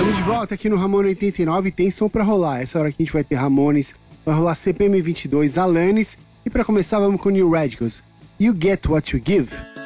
Estamos de volta aqui no Ramona 89 e tem som pra rolar. Essa hora que a gente vai ter Ramones, vai rolar CPM 22, Alanis. E pra começar vamos com New Radicals, You Get What You Give.